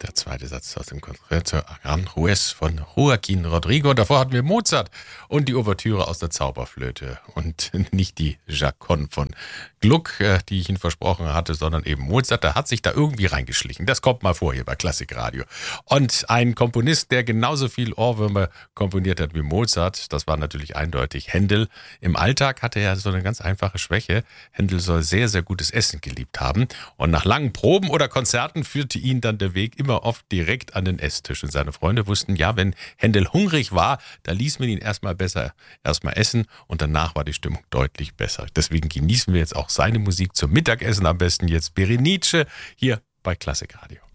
Der zweite Satz aus dem Concerto Aranjuez von Joaquín Rodrigo. Davor hatten wir Mozart und die Ouvertüre aus der Zauberflöte. Und nicht die Chaconne von Gluck, die ich Ihnen versprochen hatte, sondern eben Mozart. Der hat sich da irgendwie reingeschlichen. Das kommt mal vor hier bei Klassikradio. Und ein Komponist, der genauso viel Ohrwürmer komponiert hat wie Mozart, das war natürlich eindeutig Händel. Im Alltag hatte er so eine ganz einfache Schwäche. Händel soll sehr, sehr gutes Essen geliebt haben. Und nach langen Proben oder Konzerten führte ihn dann der Weg immer oft direkt an den Esstisch. Und seine Freunde wussten, ja, wenn Händel hungrig war, da ließ man ihn erstmal essen und danach war die Stimmung deutlich besser. Deswegen genießen wir jetzt auch seine Musik zum Mittagessen, am besten jetzt Berenice hier bei Klassikradio.